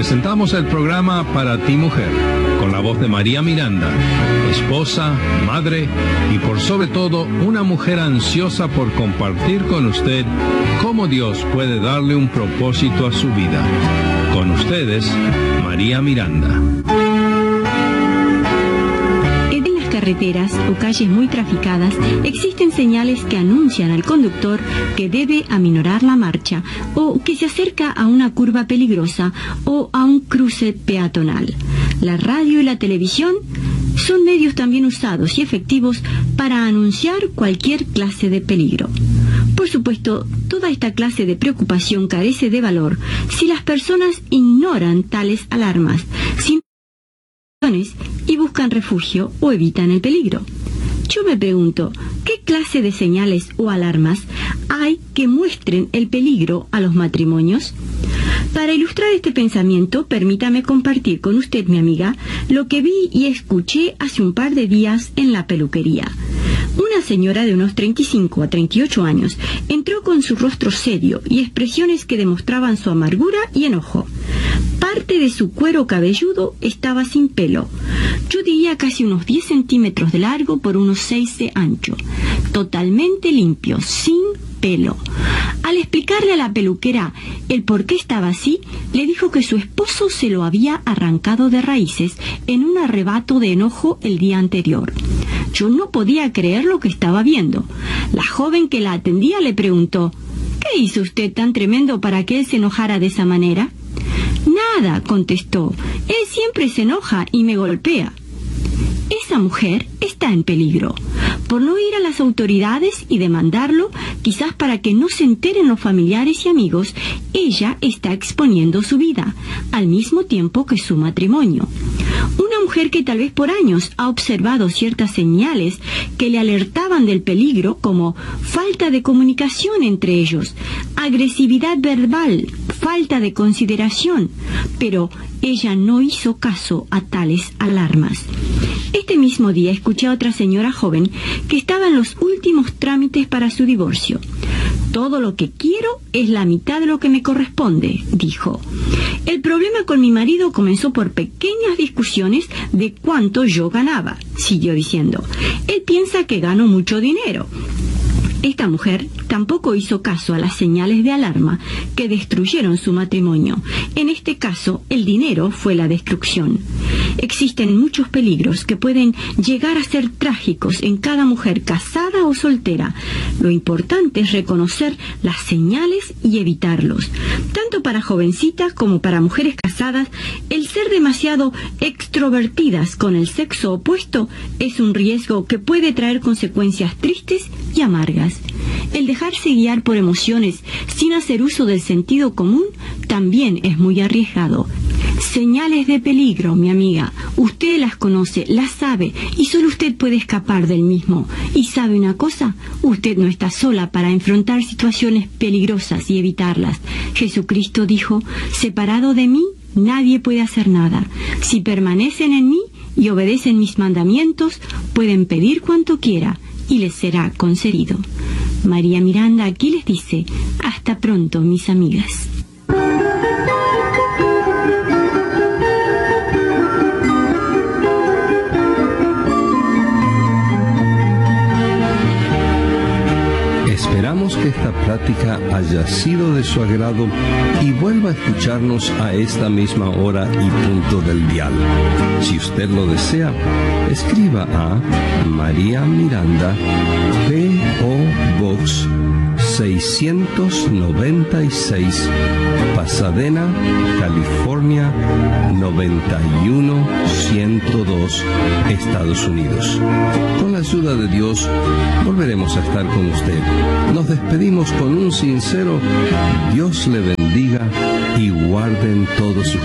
presentamos el programa Para ti Mujer, con la voz de María Miranda, esposa, madre y por sobre todo una mujer ansiosa por compartir con usted cómo Dios puede darle un propósito a su vida. Con ustedes, María Miranda. Carreteras o calles muy traficadas, existen señales que anuncian al conductor que debe aminorar la marcha o que se acerca a una curva peligrosa o a un cruce peatonal. La radio y la televisión son medios también usados y efectivos para anunciar cualquier clase de peligro. Por supuesto, toda esta clase de preocupación carece de valor si las personas ignoran tales alarmas, y buscan refugio o evitan el peligro. Yo me pregunto, ¿qué clase de señales o alarmas hay que muestren el peligro a los matrimonios? Para ilustrar este pensamiento, permítame compartir con usted, mi amiga, lo que vi y escuché hace un par de días en la peluquería. Una señora de unos 35 a 38 años entró con su rostro serio y expresiones que demostraban su amargura y enojo. Parte de su cuero cabelludo estaba sin pelo. Yo diría casi unos 10 centímetros de largo por unos 6 de ancho. Totalmente limpio, sin pelo. Al explicarle a la peluquera el por qué estaba así, le dijo que su esposo se lo había arrancado de raíces en un arrebato de enojo el día anterior. Yo no podía creer lo que estaba viendo. La joven que la atendía le preguntó, ¿qué hizo usted tan tremendo para que él se enojara de esa manera? Nada, contestó. Él siempre se enoja y me golpea. Esa mujer está en peligro. Por no ir a las autoridades y demandarlo, quizás para que no se enteren los familiares y amigos, ella está exponiendo su vida, al mismo tiempo que su matrimonio. Una mujer que tal vez por años ha observado ciertas señales que le alertaban del peligro, como falta de comunicación entre ellos, agresividad verbal, falta de consideración, pero ella no hizo caso a tales alarmas. Este mismo día escuché a otra señora joven que estaba en los últimos trámites para su divorcio. Todo lo que quiero es la mitad de lo que me corresponde, dijo. El problema con mi marido comenzó por pequeñas discusiones de cuánto yo ganaba, siguió diciendo. Él piensa que gano mucho dinero. Esta mujer tampoco hizo caso a las señales de alarma que destruyeron su matrimonio. En este caso, el dinero fue la destrucción. Existen muchos peligros que pueden llegar a ser trágicos en cada mujer casada o soltera. Lo importante es reconocer las señales y evitarlos. Tanto para jovencitas como para mujeres casadas, el ser demasiado extrovertidas con el sexo opuesto es un riesgo que puede traer consecuencias tristes y amargas. El dejarse guiar por emociones sin hacer uso del sentido común también es muy arriesgado. Señales de peligro, mi amiga. Usted las conoce, las sabe, y solo usted puede escapar del mismo. Y sabe una cosa, usted no está sola para enfrentar situaciones peligrosas y evitarlas. Jesucristo dijo, separado de mí, nadie puede hacer nada. Si permanecen en mí y obedecen mis mandamientos, pueden pedir cuanto quiera y les será concedido. María Miranda aquí les dice, hasta pronto, mis amigas. Esperamos que esta plática haya sido de su agrado y vuelva a escucharnos a esta misma hora y punto del dial. Si usted lo desea, escriba a María Miranda, P.O. Box 696, Pasadena, California 91102, Estados Unidos. Con la ayuda de Dios, volveremos a estar con usted. Nos despedimos con un sincero Dios le bendiga y guarden todos sus